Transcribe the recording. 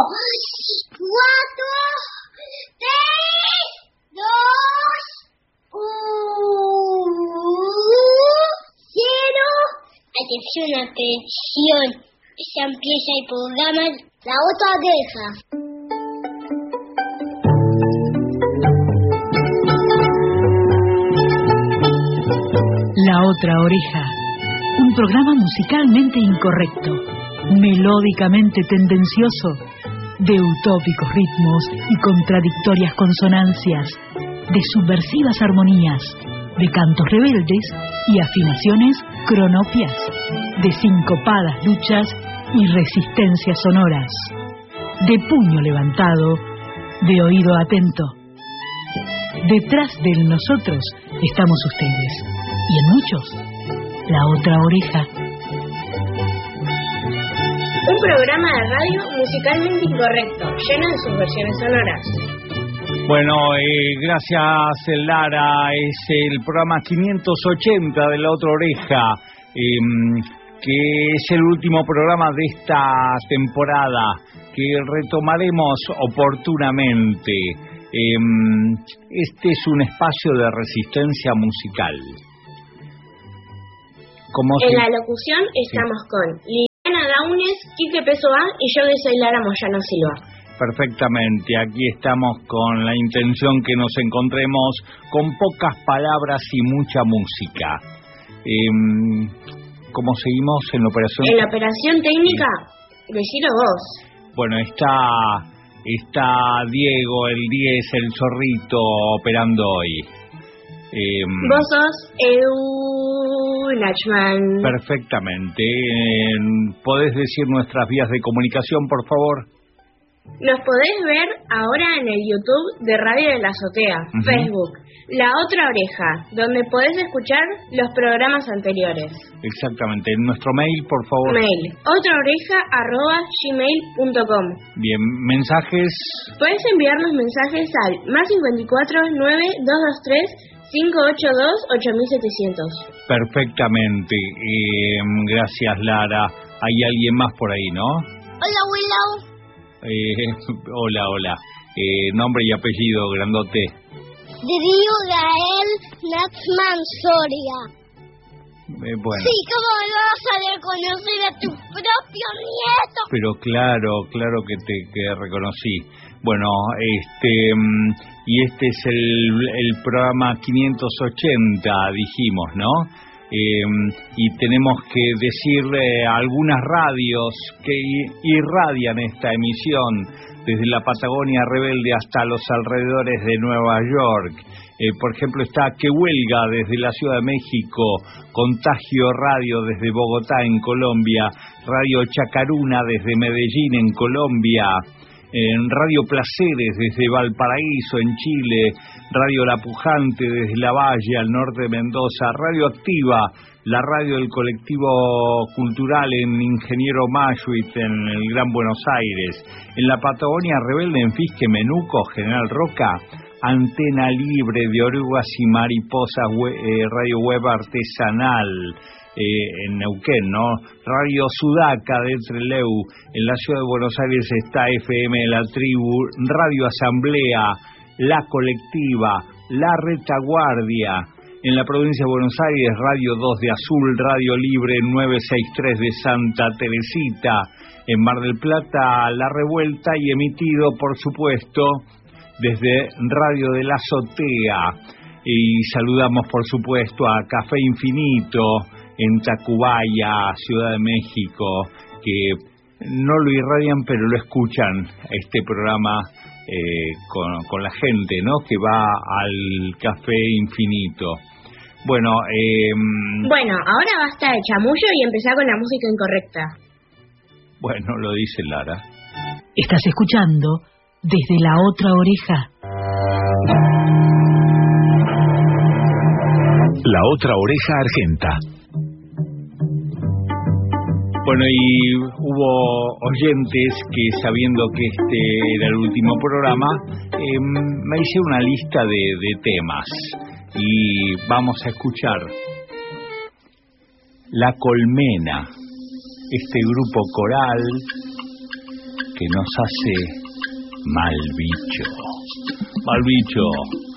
4, 3, 2, 1, 0. Atención, atención. Ya empieza el programa La Otra Oreja. La Otra Oreja, un programa musicalmente incorrecto, melódicamente tendencioso, de utópicos ritmos y contradictorias consonancias, de subversivas armonías, de cantos rebeldes y afinaciones cronopias, de sincopadas luchas y resistencias sonoras, de puño levantado, de oído atento. Detrás de nosotros estamos ustedes, y en muchos, La Otra Oreja. Un programa de radio musicalmente incorrecto, lleno de subversiones sonoras. Bueno, gracias Lara, es el programa 580 de La Otra Oreja, que es el último programa de esta temporada, que retomaremos oportunamente. Este es un espacio de resistencia musical. En la locución estamos con Liliana Daunes, Quique Pessoa y yo que soy Lara Moyano Silva. Perfectamente, aquí estamos con la intención que nos encontremos con pocas palabras y mucha música. ¿Cómo seguimos en la operación? En la operación técnica, decilo vos. Bueno, está Diego, el 10, el zorrito, operando hoy. Vos sos Edu Lachman. Perfectamente. ¿Podés decir nuestras vías de comunicación, por favor? Nos podés ver ahora en el YouTube de Radio de la Azotea, Facebook, La Otra Oreja, donde podés escuchar los programas anteriores. Exactamente. Nuestro mail, por favor. Mail, otraoreja@gmail.com. Bien, mensajes. Podés enviarnos mensajes al +54 9223 582 8700. Perfectamente. Gracias, Lara. Hay alguien más por ahí, ¿no? Hola, Willow. Hola. Nombre y apellido, grandote. Darío Gael Naxman Soria. Bueno. Sí, ¿cómo me vas a reconocer a tu propio nieto? Pero claro que te reconocí. Bueno, y este es el programa 580, dijimos, ¿no? Y tenemos que decirle a algunas radios que irradian esta emisión desde la Patagonia rebelde hasta los alrededores de Nueva York. Por ejemplo, está Que Huelga desde la Ciudad de México, Contagio Radio desde Bogotá en Colombia, Radio Chacaruna desde Medellín en Colombia, Radio Placeres desde Valparaíso en Chile, Radio La Pujante desde La Valle al norte de Mendoza, Radio Activa, la radio del colectivo cultural en Ingeniero Mayuit en el Gran Buenos Aires, en la Patagonia rebelde en Fisque, Menuco, General Roca, Antena Libre de Orugas y Mariposas, Radio Web Artesanal, en Neuquén, ¿no? Radio Sudaca de Trelew, en la Ciudad de Buenos Aires está FM La Tribu, Radio Asamblea, La Colectiva, La Retaguardia, en la provincia de Buenos Aires, Radio 2 de Azul, Radio Libre 963 de Santa Teresita, en Mar del Plata, La Revuelta, y emitido, por supuesto, desde Radio de la Azotea. Y saludamos, por supuesto, a Café Infinito, en Tacubaya, Ciudad de México, que no lo irradian, pero lo escuchan, este programa con la gente, ¿no?, que va al Café Infinito. Bueno, ahora basta de chamullo y empezá con la música incorrecta. Bueno, lo dice Lara. Estás escuchando Desde la Otra Oreja. La Otra Oreja Argenta. Bueno, y hubo oyentes que, sabiendo que este era el último programa, me hice una lista de temas y vamos a escuchar La Colmena, este grupo coral que nos hace mal bicho. Mal bicho.